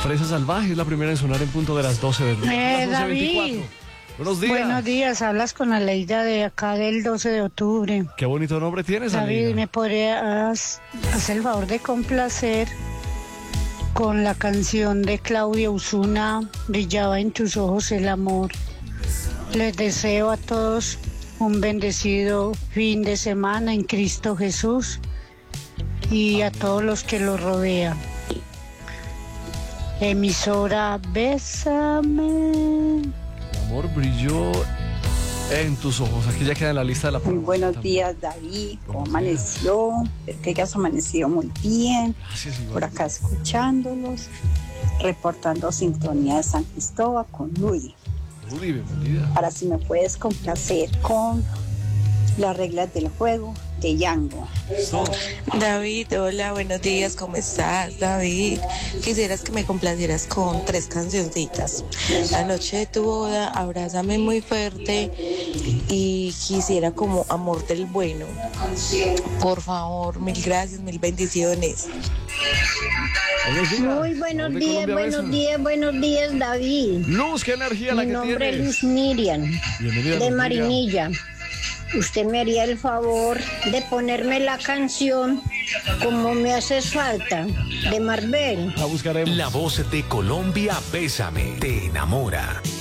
Fresa Salvaje es la primera en sonar en punto de las 12 del día. Las 11:24. David. Buenos días. Buenos días, hablas con Aleida de acá del 12 de octubre. Qué bonito nombre tienes, David, Aleida. ¿me podrías hacer el favor de complacer con la canción de Claudia Osuna, Brillaba en tus ojos el amor? Les deseo a todos un bendecido fin de semana en Cristo Jesús y a todos los que lo rodean. Emisora, bésame. El amor brilló en tus ojos. Aquí ya queda en la lista de la Muy programación buenos también. días, David. ¿Cómo Buenos días. amaneció? Espero que hayas amanecido muy bien. Gracias, igual. Por acá escuchándolos, reportando sintonía de San Cristóbal con Luis. Rudy, bienvenida. Ahora si me puedes complacer con las reglas del juego de Yango. David, hola, buenos días, ¿cómo estás, David? Quisieras que me complacieras con 3 cancioncitas. La noche de tu boda, abrázame muy fuerte y quisiera como Amor del Bueno. Por favor, mil gracias, mil bendiciones. Buenos días. Muy buenos ¿Dónde días, Colombia buenos besa? días, buenos días, David. Luz, qué energía la Mi que nombre tienes. es Luz Miriam, Bienvenida, de Luz Marinilla. Usted me haría el favor de ponerme la canción Como me haces falta, de Marvel. La buscaremos. La voz de Colombia, Bésame, te enamora.